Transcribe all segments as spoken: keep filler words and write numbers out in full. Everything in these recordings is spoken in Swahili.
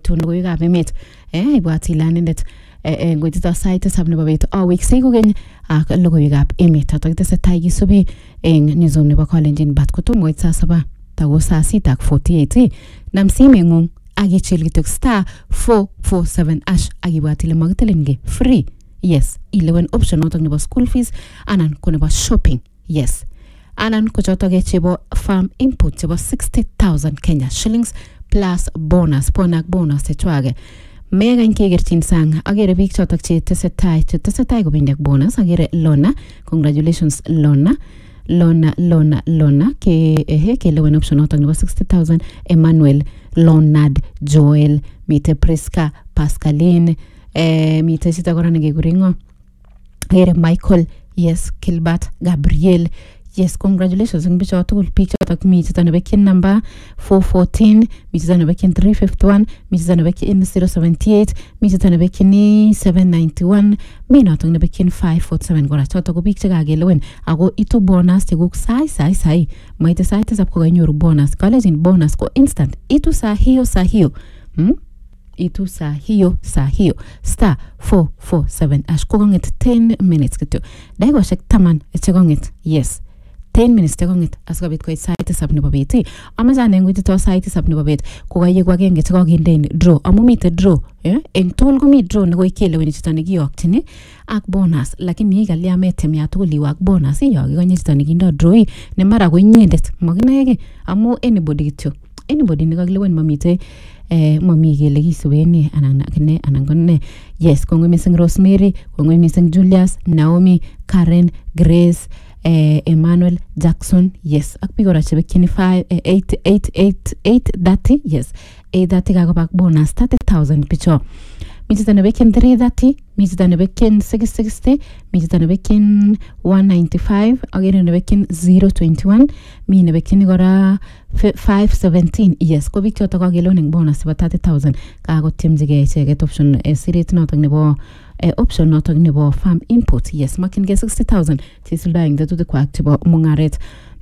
kitun logoiwekab emet eh ibwat ile anendet eh ngoitita sait tisab nebo bet aweksei kokeny ak logoiwekab emet chotok tesetai kisubi eng newsroom nebo Kalenjin bat kotom koit saa saba tako saa sita ak forty-eight nam simeng'ung ak ichil kityok star four four seven hash ak ibwat ile makitelenge free. Yes, ilewen option notok nebo school fees anan ko nebo shopping. Yes. Anan ko chotok chebo farm input chebo sixty thousand Kenya shillings plus bonus, ponak bonus chechwage. Mega inkegerchin sang, agere biik chotok che tesetai, che tesetai kobendi ak bonus, agere Lona, congratulations Lona. Lona, Lona, Lona, ke ehe, ke lewen option notok nebo sixty thousand, Emmanuel, Leonard, Joel, mite Priska, Pascaline, eh, mite sita kora ngeguringo. Agere Michael, yes, Kilbert, Gabriel, yes, congratulations ng bicho tugul pick chotok mi chito na bekin number four fourteen, mi chito na bekin three fifty-one, mi chito na bekin zero seventy-eight, mi chito na bekin seven ninety-one, mi notong na bekin five forty-seven kora chotok ko pick chekagelewen ako ito bonus cheguk sai sai sai maite sai tisap ko kanyoru bonus Kalenjin bonus ko instant itu saa hiyo saa hiyo hmm? Itu saa hiyo saa hiyo star four four seven ash kokongit ten minutes kityo daikoshek taman chekongit. Yes, ten minutes chekongit asikobit koit sait tisab nebo bet. Amache ane ngoitito sait tisab nebo bet kokayek agenge chekokinde draw amu mite draw eh en tugul komi draw nekoi keleweni chito nekiyokchini ak bonus lakini ikalya metem ya tugul iwak bonus yo kikonye chito nekindo draw ne mara ko inyendet makinae amu anybody kityo anybody nekakilewen mamite eh mami kele kisubeni anan ne anan konne. Yes, kongoi missing Rosemary, kongoi missing Julius, Naomi, Karen, Grace, eh, Emmanuel, Jackson. Yes, ak bigora chebe kini five eight eight eight eight thirty. Yes, eight thirty kako bak bonus thirty thousand picho. Michita na bekin three thirty, michita na bekin six sixty, michita na bekin one ninety-five, agere na bekin zero twenty-one, mi na bekin gora five seventeen. Yes, ko bik chotok kagelo ning bonus ba thirty thousand kako tiemjige icheket option eh, sirit notok nebo eh, option notok nebo farm input. Yes, makin ge sixty thousand tisildaing tetutik kwak chebo mungaret.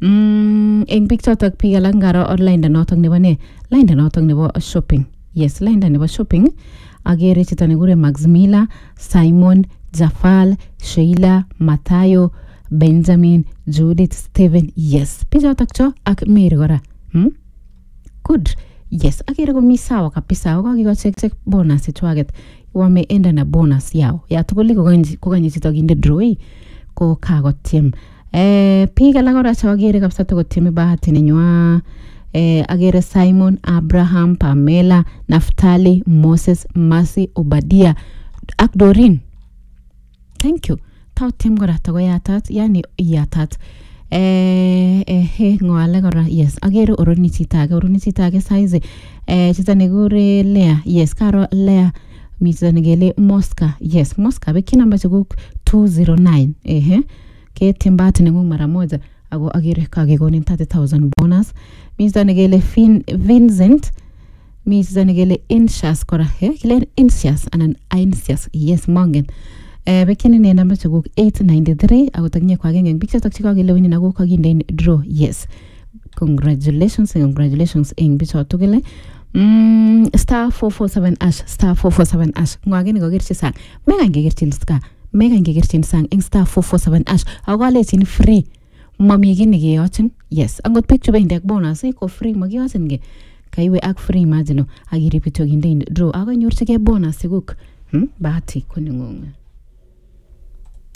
Mm, eng bik chotok biik alak ngaro online da notok nebo ne line da notok nebo shopping. Yes, line da nebo shopping agere chito nekure Maximila, Simon, Jafal, Sheila, Matayo, Benjamin, Judith, Steven. Yes, pichotok cho ak Mary kora. Hmm? Good. Yes, agere komi sawa kabisa. Kokiko check check bonus chwaget. Wameenda na bonus yao. Ya tuguli kokanye chito kinde draw ko kakotiem. Eh, piik alak kora cho agere kabisa tokotieme bahati nenywa. Eh, agere Simon, Abraham, Pamela, Naftali, Moses, Mercy, Obadia, ak Doreen. Thank you. Tau tim kora tako yatat, yani yatat. Eh, eh, he, ngwale kora, yes. Agere oroni chitage, oroni chitage saizi. Eh, chita negure Lea, yes, karo Lea. Mi chita negele Mosca, yes, Mosca, beki namba chuguk two zero nine. Eh, he. Ke timbati nengung maramoja. Ago agere kagegonin thirty thousand bonus. Mister negele fin Vincent, Mister negele Insias kora he kile Insias anan Insias. Yes, mongen eh bekeni ne number chuguk eight ninety-three ago tagnye kwa genge picture tak chika gele wini nago kaginde draw. Yes, congratulations congratulations eng bicho tugele. Mm, star four four seven hash star four four seven hash ngwageni gogerchi sang mega ngegerchin ska mega ngegerchin sang eng star four four seven hash ago alechin free mami gini keyochin. Yes, angot pek chube indek bonus ko free magiyochin ge kaiwe ak free imagine agiripito ginde draw aga nyorchige bonus siguk. Hmm? Bahati ko ningunga.